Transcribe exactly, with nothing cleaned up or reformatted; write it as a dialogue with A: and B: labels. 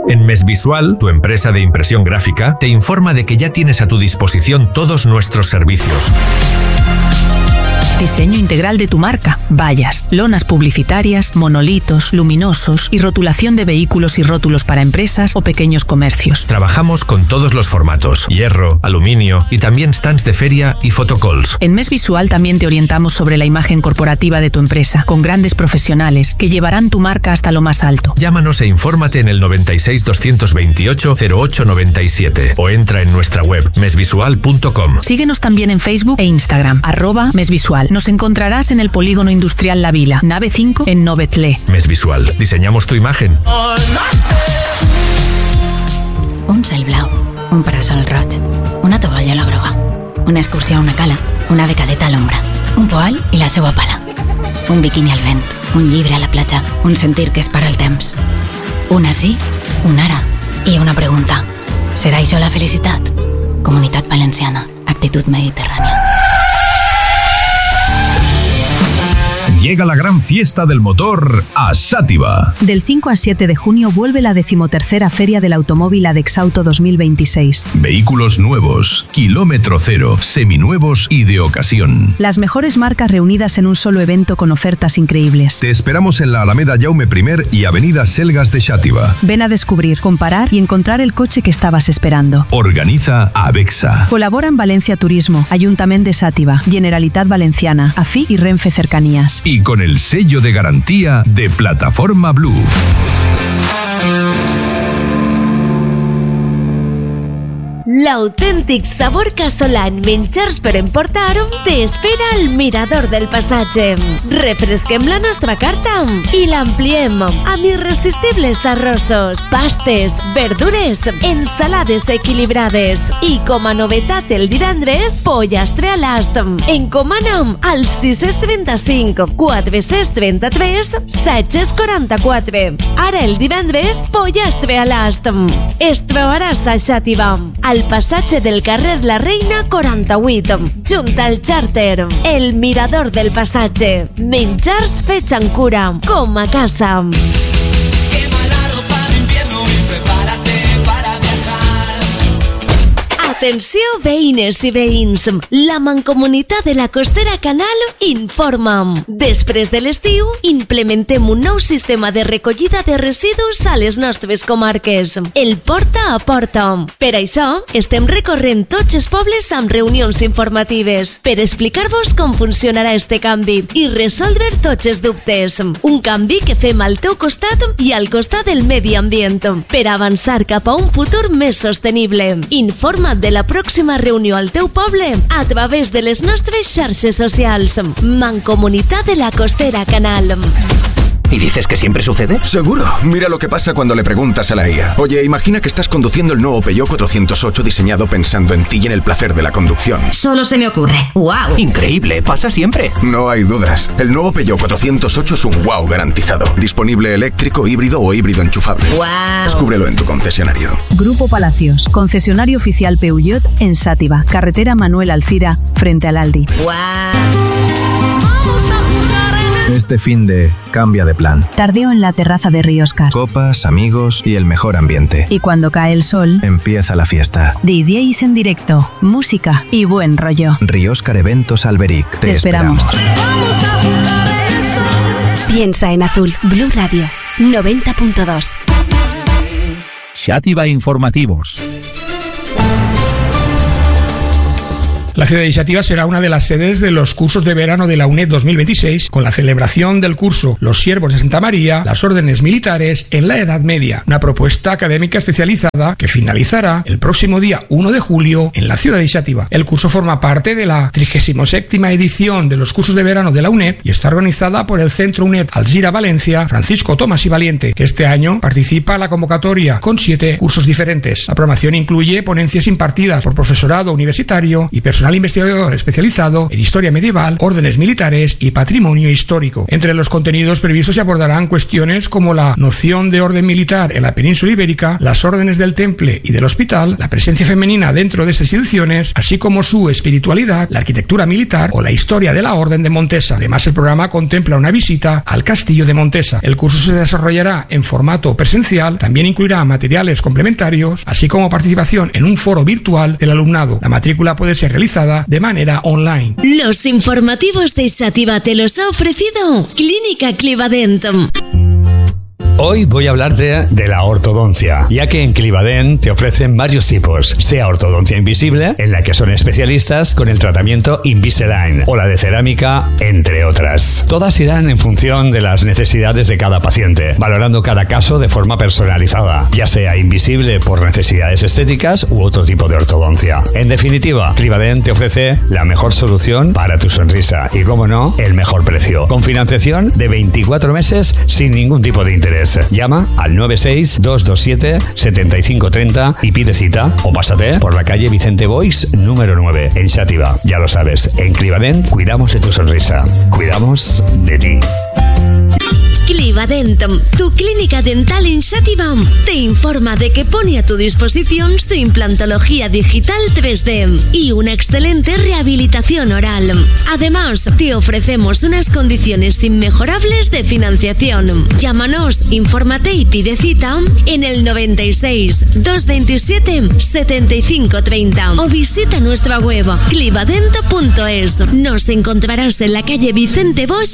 A: En Mesvisual, tu empresa de impresión gráfica, te informa de que ya tienes a tu disposición todos nuestros servicios.
B: Diseño integral de tu marca, vallas, lonas publicitarias, monolitos, luminosos y rotulación de vehículos y rótulos para empresas o pequeños comercios.
A: Trabajamos con todos los formatos, hierro, aluminio y también stands de feria y photocalls.
B: En Mesvisual también te orientamos sobre la imagen corporativa de tu empresa, con grandes profesionales que llevarán tu marca hasta lo más alto.
A: Llámanos e infórmate en el noventa y seis, doscientos veintiocho, cero ocho noventa y siete o entra en nuestra web mesvisual punto com.
B: Síguenos también en Facebook e Instagram, arroba Mesvisual. Nos encontrarás en el Polígono Industrial La Vila, nave cinco, en Novetlé.
A: Mesvisual. Diseñamos tu imagen.
C: Un cel blau, un parasol roig, una tovallola groga, una excursió a una cala, una becadeta a l'ombra, un poal i la seua pala, un biquini al vent, un llibre a la platja, un sentir que es para el temps. Una sí, un ara i una pregunta. Serà això la felicitat? Comunitat Valenciana. Actitud mediterránea.
D: Llega la gran fiesta del motor a Sátiva.
B: Del cinco al siete de junio vuelve la decimotercera Feria del Automóvil Adexauto dos mil veintiséis.
D: Vehículos nuevos, kilómetro cero, seminuevos y de ocasión.
B: Las mejores marcas reunidas en un solo evento con ofertas increíbles.
D: Te esperamos en la Alameda Jaume primero y Avenida Selgas de Xàtiva.
B: Ven a descubrir, comparar y encontrar el coche que estabas esperando.
D: Organiza Avexa.
B: Colabora en Valencia Turismo, Ayuntamiento de Xàtiva, Generalitat Valenciana, A F I y Renfe Cercanías.
D: Y con el sello de garantía de Plataforma Blue.
E: L'autèntic sabor casolà en menjars per emportar t'espera al Mirador del Passatge. Refresquem la nostra carta i l'ampliem amb irresistibles arrossos, pastes, verdures, ensalades equilibrades i com a novetat el divendres, pollastre a l'ast. Encomana'm al sis trenta-cinc, quatre trenta-tres, set quaranta-quatre. Ara el divendres, pollastre a l'ast. Es trobaràs a Xàtiva, al passatge del carrer La Reina quaranta-vuit, junt al Xàrter. El Mirador del Passatge. Menjars fets amb cura, com a casa. Atenció, veïnes i veïns, la Mancomunitat de la Costera Canal informa. Després de l'estiu, implementem un nou sistema de recollida de residus a les nostres comarques, el porta a porta. Per això, estem recorrent tots els pobles amb reunions informatives per explicar-vos com funcionarà este canvi i resoldre tots els dubtes. Un canvi que fem al teu costat i al costat del medi ambient per avançar cap a un futur més sostenible. Informa't de la pròxima reunió al teu poble a través de les nostres xarxes socials. Mancomunitat de la Costera Canal.
F: ¿Y dices que siempre sucede?
G: Seguro. Mira lo que pasa cuando le preguntas a la I A. Oye, imagina que estás conduciendo el nuevo Peugeot cuatrocientos ocho diseñado pensando en ti y en el placer de la conducción.
H: Solo se me ocurre. ¡Wow!
F: Increíble, pasa siempre.
G: No hay dudas. El nuevo Peugeot cuatrocientos ocho es un wow garantizado. Disponible eléctrico, híbrido o híbrido enchufable.
H: ¡Wow!
G: Descúbrelo en tu concesionario.
B: Grupo Palacios, concesionario oficial Peugeot en Xàtiva, carretera Manuel Alcira, frente al Aldi.
H: ¡Wow!
I: Este fin de cambia de plan.
B: Tardeo en la terraza de Rióscar.
I: Copas, amigos y el mejor ambiente.
B: Y cuando cae el sol,
I: empieza la fiesta.
B: D Js en directo, música y buen rollo.
I: Rióscar Eventos Alberic. Te,
B: Te esperamos.
I: esperamos.
E: Piensa en azul. Blue Radio noventa punto dos.
J: Xàtiva Informativos.
K: La ciudad de Xàtiva será una de las sedes de los cursos de verano de la UNED dos mil veintiséis, con la celebración del curso Los Siervos de Santa María, las órdenes militares en la Edad Media, una propuesta académica especializada que finalizará el próximo día uno de julio en la ciudad de Xàtiva. El curso forma parte de la trigésima séptima edición de los cursos de verano de la UNED y está organizada por el Centro UNED Alzira Valencia, Francisco Tomás y Valiente, que este año participa en la convocatoria con siete cursos diferentes. La programación incluye ponencias impartidas por profesorado universitario y personal personal investigador especializado en historia medieval, órdenes militares y patrimonio histórico. Entre los contenidos previstos se abordarán cuestiones como la noción de orden militar en la península ibérica, las órdenes del Temple y del Hospital, la presencia femenina dentro de estas instituciones, así como su espiritualidad, la arquitectura militar o la historia de la Orden de Montesa. Además, el programa contempla una visita al Castillo de Montesa. El curso se desarrollará en formato presencial, también incluirá materiales complementarios, así como participación en un foro virtual del alumnado. La matrícula puede ser realizada de manera online.
E: Los informativos de Xativa te los ha ofrecido Clínica Clivadent.
J: Hoy voy a hablarte de la ortodoncia, ya que en Clivadent te ofrecen varios tipos, sea ortodoncia invisible, en la que son especialistas con el tratamiento Invisalign, o la de cerámica, entre otras. Todas irán en función de las necesidades de cada paciente, valorando cada caso de forma personalizada, ya sea invisible por necesidades estéticas u otro tipo de ortodoncia. En definitiva, Clivadent te ofrece la mejor solución para tu sonrisa y, como no, el mejor precio, con financiación de veinticuatro meses sin ningún tipo de interés. Llama al nueve seis dos dos siete siete cinco tres cero y pide cita, o pásate por la calle Vicente Boix número nueve en Xàtiva. Ya lo sabes, en Clivadent cuidamos de tu sonrisa, cuidamos de ti.
E: Clivadent, tu clínica dental en Xàtiva, te informa de que pone a tu disposición su implantología digital tres D y una excelente rehabilitación oral. Además, te ofrecemos unas condiciones inmejorables de financiación. Llámanos, infórmate y pide cita en el noventa y seis, doscientos veintisiete, setenta y cinco treinta o visita nuestra web clivadent punto es. Nos encontrarás en la calle Vicente Boix